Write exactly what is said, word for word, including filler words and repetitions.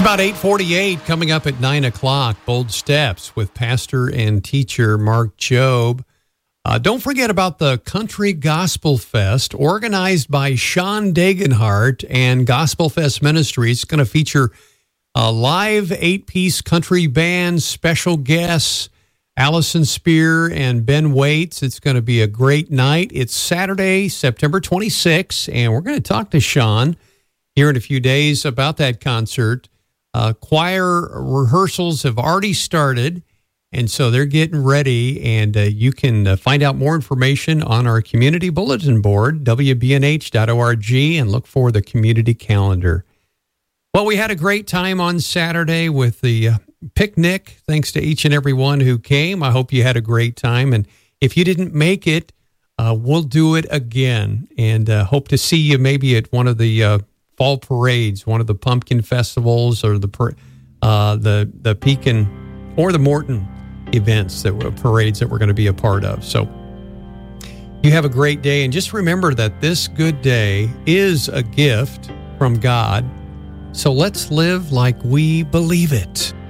About eight forty-eight, coming up at nine o'clock, Bold Steps with pastor and teacher Mark Jobe. Uh, don't forget about the Country Gospel Fest, organized by Sean Dagenhart and Gospel Fest Ministries. It's going to feature a live eight-piece country band, special guests, Allison Spear and Ben Waits. It's going to be a great night. It's Saturday, September twenty-sixth, and we're going to talk to Sean here in a few days about that concert. Uh, choir rehearsals have already started, and so they're getting ready, and uh, you can uh, find out more information on our community bulletin board, w b n h dot org, and look for the community calendar. Well, we had a great time on Saturday with the uh, picnic. Thanks to each and every one who came. I hope you had a great time, and if you didn't make it, uh, we'll do it again, and uh, hope to see you maybe at one of the uh, fall parades, one of the pumpkin festivals, or the uh, the the Pekin or the Morton events that were parades that we're going to be a part of. So you have a great day, and just remember that this good day is a gift from God. So let's live like we believe it.